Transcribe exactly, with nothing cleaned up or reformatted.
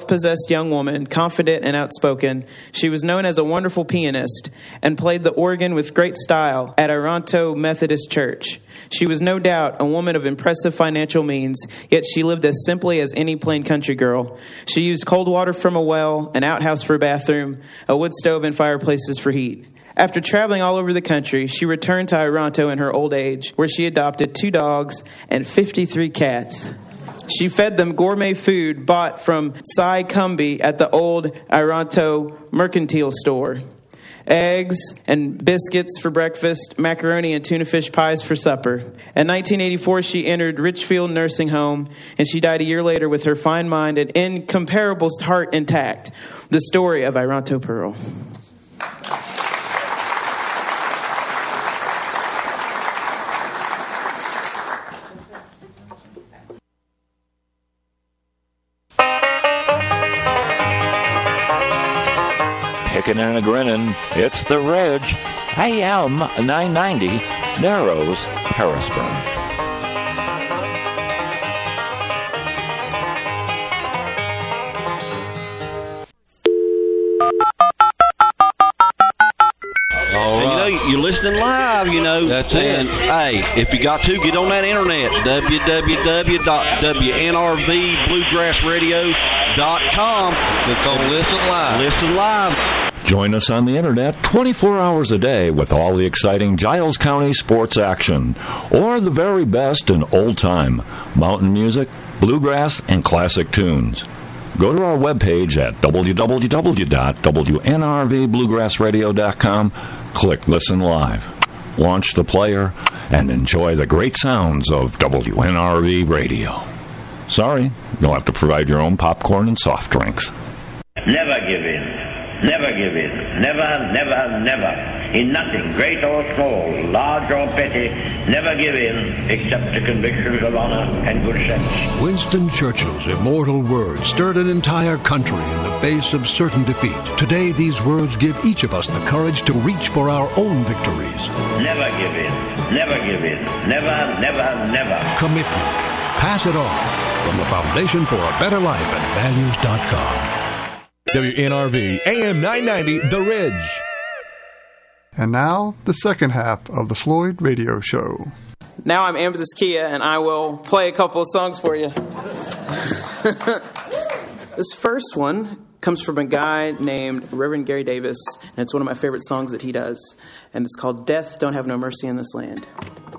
self-possessed young woman, confident and outspoken. She was known as a wonderful pianist and played the organ with great style at Ironto Methodist Church. She was no doubt a woman of impressive financial means, yet she lived as simply as any plain country girl. She used cold water from a well, an outhouse for a bathroom, a wood stove, and fireplaces for heat. After traveling all over the country, she returned to Ironto in her old age, where she adopted two dogs and fifty-three cats. She fed them gourmet food bought from Cy Cumby at the old Ironto Mercantile Store. Eggs and biscuits for breakfast, macaroni and tuna fish pies for supper. In nineteen eighty-four, she entered Richfield Nursing Home, and she died a year later with her fine mind and incomparable heart intact. The story of Ironto Pearl. Picking and a grinning, it's the Reg. A M nine ninety, Narrows, Harrisburg. All right. You know, you're listening live, you know. That's and, it. Hey, if you got to, get on that internet, w w w dot w n r v bluegrass radio dot com. Click on Listen Live. Listen live. Join us on the internet twenty-four hours a day with all the exciting Giles County sports action, or the very best in old-time mountain music, bluegrass, and classic tunes. Go to our webpage at w w w dot w n r v bluegrass radio dot com, click Listen Live, launch the player, and enjoy the great sounds of W N R V Radio. Sorry, you'll have to provide your own popcorn and soft drinks. Never give in. Never give in. Never, never, never. In nothing, great or small, large or petty, never give in except to convictions of honor and good sense. Winston Churchill's immortal words stirred an entire country in the face of certain defeat. Today, these words give each of us the courage to reach for our own victories. Never give in. Never give in. Never, never, never. Commitment. Pass it on. From the Foundation for a Better Life at values dot com. W N R V, A M nine ninety, The Ridge. And now, the second half of the Floyd Radio Show. Now I'm Amethyst Kia, and I will play a couple of songs for you. This first one comes from a guy named Reverend Gary Davis, and it's one of my favorite songs that he does. And it's called Death Don't Have No Mercy in This Land.